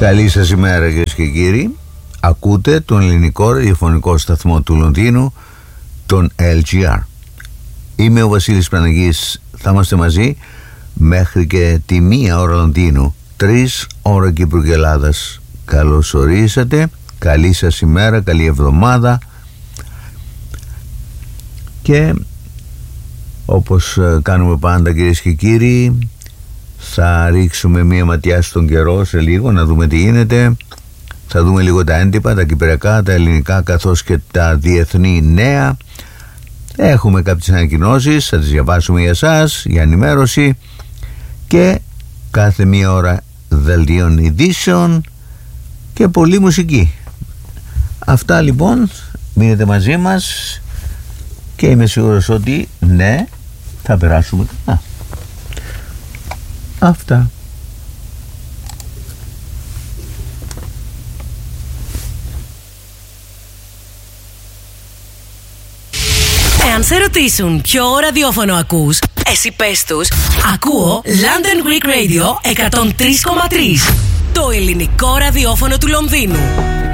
Καλή σας ημέρα κυρίες και κύριοι. Ακούτε τον ελληνικό ραδιοφωνικό σταθμό του Λονδίνου, τον LGR. Είμαι ο Βασίλης Παναγής. Θα είμαστε μαζί μέχρι και τη 1 ώρα Λονδίνου, 3 ώρα Κύπρου και Ελλάδας. Καλώς ορίσατε. Καλή σας ημέρα, καλή εβδομάδα. Και όπως κάνουμε πάντα κυρίες και κύριοι, θα ρίξουμε μία ματιά στον καιρό σε λίγο, να δούμε τι γίνεται. Θα δούμε λίγο τα έντυπα, τα κυπριακά, τα ελληνικά, καθώς και τα διεθνή νέα. Έχουμε κάποιες ανακοινώσεις, θα τις διαβάσουμε για εσάς, για ενημέρωση. Και κάθε μία ώρα δελτίων ειδήσεων και πολλή μουσική. Αυτά λοιπόν, μείνετε μαζί μας και είμαι σίγουρος ότι ναι, θα περάσουμε καλά. Αυτά. Εάν σε ρωτήσουν ποιο ραδιόφωνο ακούς, εσύ πες τους, ακούω London Greek Radio 103,3, το ελληνικό ραδιόφωνο του Λονδίνου.